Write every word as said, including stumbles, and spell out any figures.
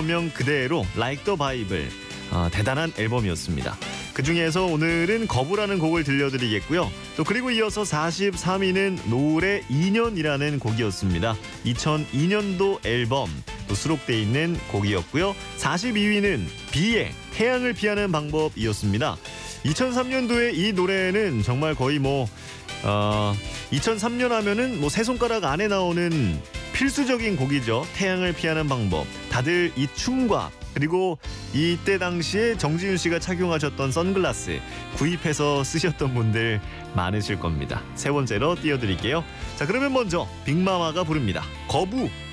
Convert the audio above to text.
앨범명 그대로 Like the Bible. 어, 대단한 앨범이었습니다. 그 중에서 오늘은 거부라는 곡을 들려드리겠고요. 또 그리고 이어서 사십삼 위는 노을의 인연이라는 곡이었습니다. 이천이 년도 앨범 또 수록돼 있는 곡이었고요. 사십이 위는 비의 태양을 피하는 방법이었습니다. 이천삼 년도에 이 노래는 정말 거의 뭐 어, 이천삼 년 하면은 뭐 세 손가락 안에 나오는 필수적인 곡이죠. 태양을 피하는 방법. 다들 이 춤과 그리고 이때 당시에 정지윤 씨가 착용하셨던 선글라스 구입해서 쓰셨던 분들 많으실 겁니다. 세 번째로 띄워드릴게요. 자, 그러면 먼저 빅마마가 부릅니다. 거부.